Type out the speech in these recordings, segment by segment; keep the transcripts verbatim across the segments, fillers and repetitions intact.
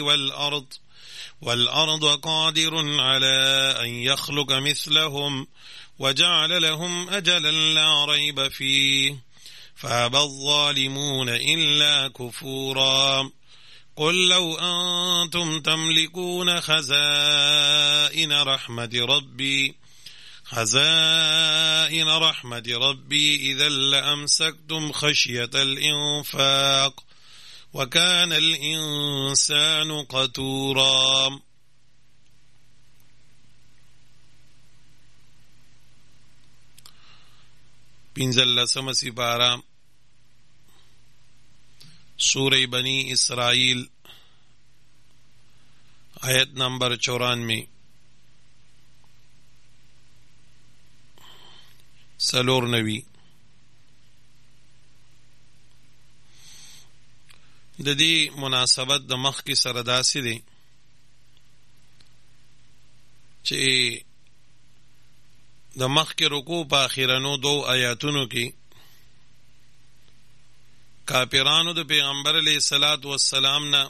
والأرض والأرض قادر على أن يخلق مثلهم وجعل لهم أجلا لا ريب فيه فأبى الظالمون إلا كفورا قل لو أنتم تملكون خزائن رحمة ربي خزائن رحمة ربي إذا لأمسكتم خشية الإنفاق وكان الإنسان قتورا. پنځلسمه سپاره سورہ بنی اسرائیل آیت نمبر چورانوے. سلور نوی د دې مناسبت د مخ کې سره داسې دی چې د مخ کې رکوع په اخیرانو دو آیاتونو کې کافرانو د پیغمبر علیه الصلاۃ والسلام نه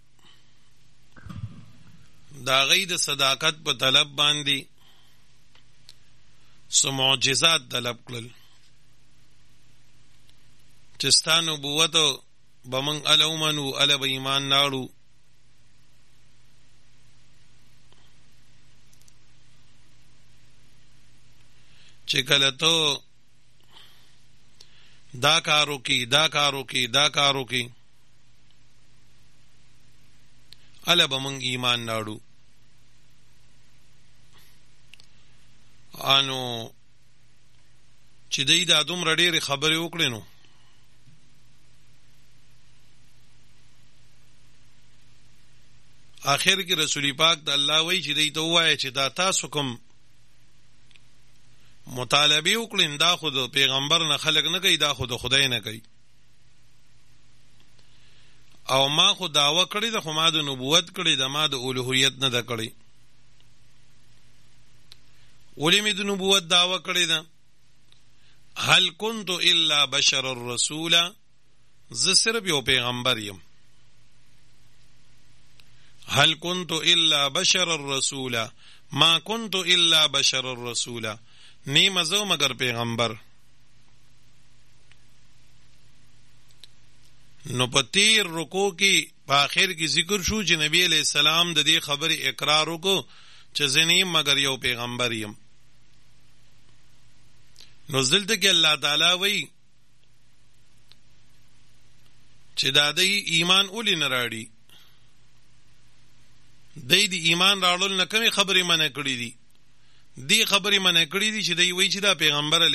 دا غي د صداقت په طلب باندې سو معجزات طلب کړل چې ستا نبوت بمن الومنو ال به ایمان ناړو. چې کله ته دا کارو کی دا کارو کی دا کارو کی ال به من ایمان ناړو. انو چې دای دا دومره ډېرې خبرې وکړې نو آخر کې رسول پاک د الله وایي چې دای ته وایي چې دا تاسو کوم مطالبه وکړین دا خود پیغمبر نه خلق نه کوي دا خود خدای نه کوي او ما خو داوا کړی د خو ما د نبوت کړی د ما د اولوهیت نه ده کړی. ولی می د نبوت داوا کړی ده هل كنت الا بشر الرسول ز صرف یو پیغمبر یم. هل كنت الا بشر الرسول ما كنت الا بشر الرسول نیم ازو مگر پیغمبر. نو پتیر رکو کی په آخر کی ذکر شو چې نبی علیہ السلام د دې خبرې اقرار وکړو چې زنیم مگر یو پیغمبر یم. نو دلته کې الله تعالی وایي چې دا د ایمان اولی نه راړي د دې ایمان راړل نه کومې خبرې منع کړې دي دی خبرې منع کړې دي چې دی وایي چې دا پیغمبر